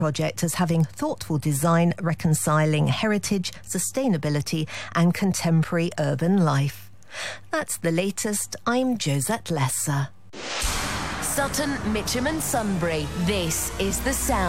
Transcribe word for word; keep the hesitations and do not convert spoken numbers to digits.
project as having thoughtful design reconciling heritage, sustainability and contemporary urban life. That's the latest. I'm Josette Lesser. Sutton, Mitcham and Sunbury. This is The Sound.